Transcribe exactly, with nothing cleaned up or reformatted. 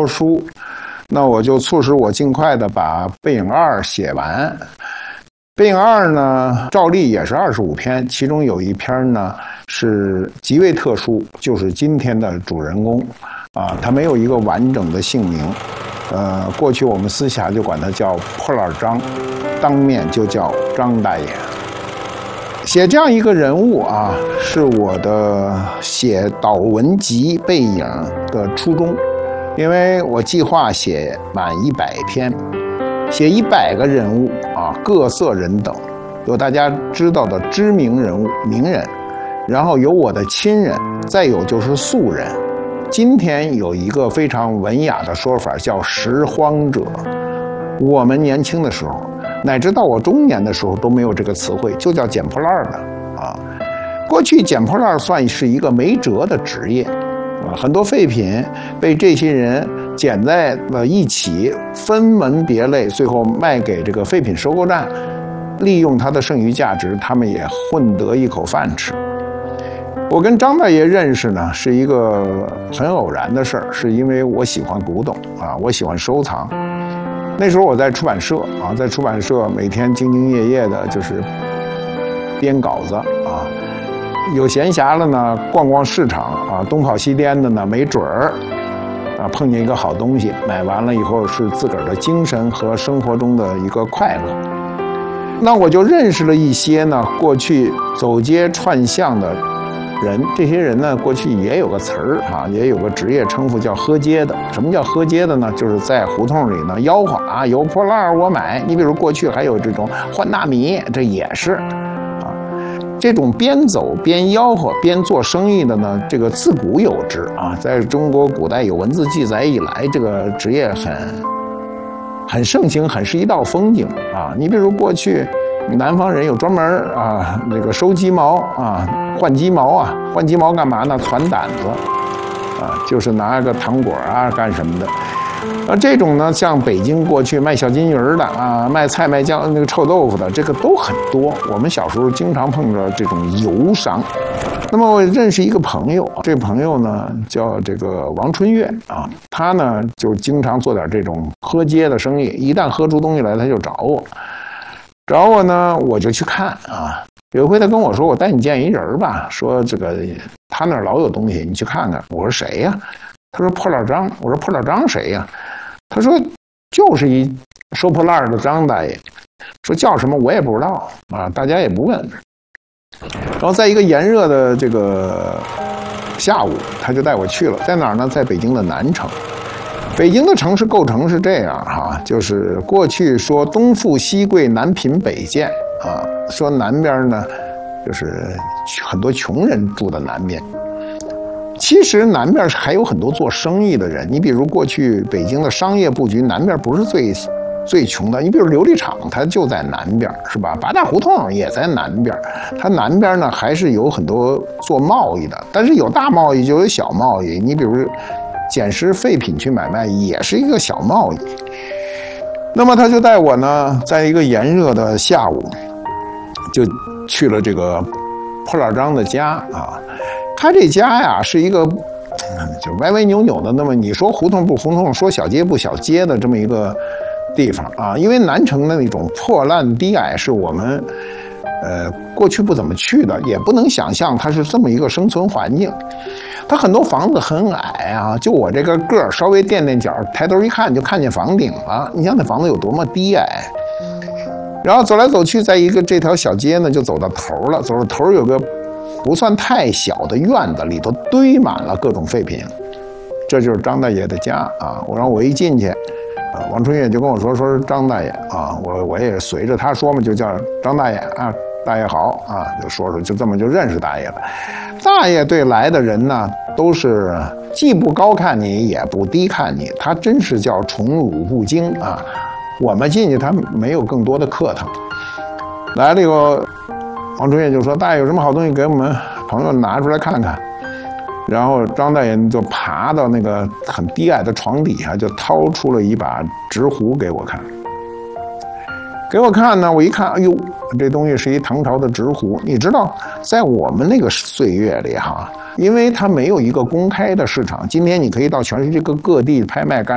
书，那我就促使我尽快的把《背影二》写完。《背影二》呢，照例也是二十五篇，其中有一篇呢是极为特殊，就是今天的主人公啊，他没有一个完整的姓名，呃，过去我们私下就管他叫破烂张，当面就叫张大爷。写这样一个人物啊，是我的写导文集《背影》的初衷，因为我计划写满一百篇，写一百个人物啊，各色人等，有大家知道的知名人物、名人，然后有我的亲人，再有就是素人。今天有一个非常文雅的说法，叫拾荒者。我们年轻的时候，乃至到我中年的时候都没有这个词汇，就叫捡破烂的啊。过去捡破烂算是一个没辙的职业啊，很多废品被这些人捡在了一起，分门别类，最后卖给这个废品收购站，利用它的剩余价值，他们也混得一口饭吃。我跟张大爷认识呢，是一个很偶然的事儿，是因为我喜欢古董啊，我喜欢收藏。那时候我在出版社啊，在出版社每天兢兢业业的，就是编稿子啊。有闲暇了呢，逛逛市场啊，东跑西颠的呢，没准儿啊碰见一个好东西，买完了以后是自个儿的精神和生活中的一个快乐。那我就认识了一些呢，过去走街串巷的人，这些人呢，过去也有个词儿啊，也有个职业称呼叫喝街的。什么叫喝街的呢？就是在胡同里呢吆喝啊，有破烂我买。你比如过去还有这种换大米，这也是啊，这种边走边吆喝边做生意的呢，这个自古有之啊，在中国古代有文字记载以来，这个职业很很盛行，很是一道风景啊。你比如过去南方人有专门啊，那个收鸡毛啊，换鸡毛啊，换鸡毛干嘛呢？攒胆子啊，就是拿个糖果啊干什么的。啊，这种呢，像北京过去卖小金鱼的啊，卖菜卖酱那个臭豆腐的，这个都很多。我们小时候经常碰着这种游商。那么我认识一个朋友，这朋友呢叫这个王春月啊，他呢就经常做点这种喝街的生意，一旦喝出东西来，他就找我。找我呢，我就去看啊。有一回他跟我说：“我带你见一人吧，说这个他那儿老有东西，你去看看。”我说：“谁呀？”他说：“破烂张。”我说：“破烂张谁呀？”他说：“就是一收破烂的张大爷。”说叫什么我也不知道啊，大家也不问。然后在一个炎热的这个下午，他就带我去了，在哪儿呢？在北京的南城。北京的城市构成是这样哈，就是过去说东富西贵南贫北贱啊，说南边呢就是很多穷人住的南边。其实南边还有很多做生意的人，你比如过去北京的商业布局，南边不是最最穷的，你比如琉璃厂，它就在南边，是吧？八大胡同也在南边，它南边呢还是有很多做贸易的，但是有大贸易就有小贸易，你比如捡拾废品去买卖也是一个小贸易。那么他就带我呢，在一个炎热的下午，就去了这个破烂张的家啊。他这家呀是一个就歪歪扭扭的，那么你说胡同不胡同，说小街不小街的这么一个地方啊。因为南城的那种破烂低矮是我们呃过去不怎么去的，也不能想象它是这么一个生存环境。它很多房子很矮啊，就我这个个儿稍微垫垫脚，抬头一看就看见房顶了。你想那房子有多么低矮？然后走来走去，在一个这条小街呢，就走到头了。走到头有个不算太小的院子，里头堆满了各种废品。这就是张大爷的家啊！我让我一进去，啊，王春月就跟我说说是张大爷啊，我我也随着他说嘛，就叫张大爷啊。大爷好啊，就说说，就这么就认识大爷了。大爷对来的人呢，都是既不高看你，也不低看你，他真是叫宠辱不惊啊。我们进去，他没有更多的客套。来了以后，王春月就说：“大爷有什么好东西给我们朋友拿出来看看。”然后张大爷就爬到那个很低矮的床底下，就掏出了一把直壶给我看。给我看呢，我一看，哎呦，这东西是一唐朝的直壶。你知道，在我们那个岁月里哈，因为它没有一个公开的市场，今天你可以到全世界各各地拍卖干。